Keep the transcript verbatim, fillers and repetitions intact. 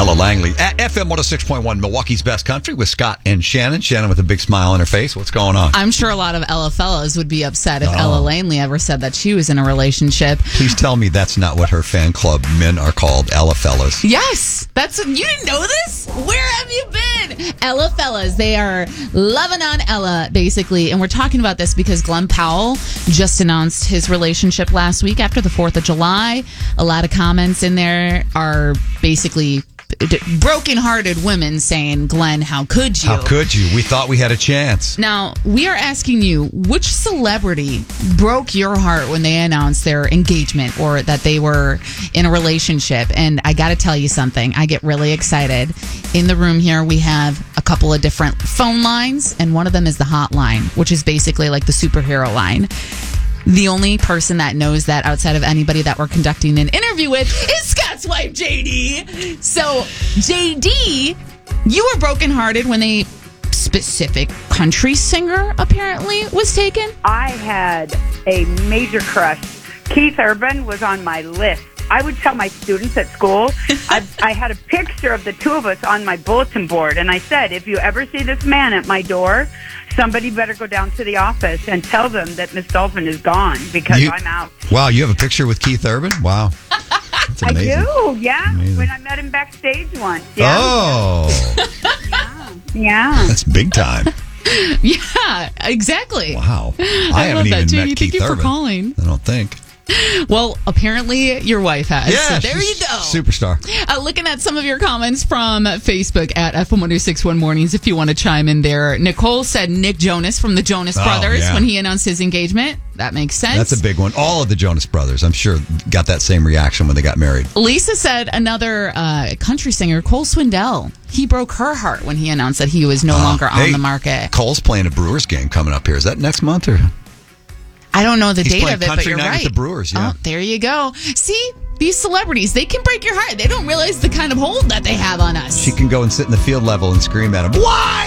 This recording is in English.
Ella Langley at F M one oh six point one, Milwaukee's Best Country with Scott and Shannon. Shannon with a big smile on her face. What's going on? I'm sure a lot of Ella fellas would be upset if Oh. Ella Langley ever said that she was in a relationship. Please tell me that's not what her fan club men are called, Ella fellas. Yes, that's you didn't know this? Where have you been? Ella fellas, they are loving on Ella basically, and we're talking about this because Glenn Powell just announced his relationship last week after the fourth of July. A lot of comments in there are basically broken-hearted women saying, Glenn, how could you? How could you? We thought we had a chance. Now, we are asking you, which celebrity broke your heart when they announced their engagement or that they were in a relationship? And I got to tell you something. I get really excited. In the room here, we have a couple of different phone lines, and one of them is the hotline, which is basically like the superhero line. The only person that knows that outside of anybody that we're conducting an interview with is Scott's wife, J D. So, J D, you were brokenhearted when a specific country singer apparently was taken. I had a major crush. Keith Urban was on my list. I would tell my students at school, I, I had a picture of the two of us on my bulletin board, and I said, if you ever see this man at my door, somebody better go down to the office and tell them that Miss Dolphin is gone because You- I'm out. Wow, you have a picture with Keith Urban? Wow. That's I amazing. do, yeah. Amazing. When I met him backstage once. Yeah. Oh, Yeah. that's big time. Yeah, exactly. Wow. I, I haven't love that, even J D. met Thank Keith you for Urban. calling. I don't think. Well, apparently your wife has. Yeah, so there you she's go. Superstar. Uh, looking at some of your comments from Facebook at F M one oh six point one Mornings, if you want to chime in there. Nicole said Nick Jonas from the Jonas Oh, Brothers yeah. when he announced his engagement. That makes sense. That's a big one. All of the Jonas Brothers, I'm sure, got that same reaction when they got married. Lisa said another uh, country singer, Cole Swindell. He broke her heart when he announced that he was no Uh, longer hey, on the market. Cole's playing a Brewers game coming up here. Is that next month or? I don't know the He's date playing of it, but country you're night right. with the Brewers, yeah. Oh, there you go. See, these celebrities, they can break your heart. They don't realize the kind of hold that they have on us. She can go and sit in the field level and scream at him. Why?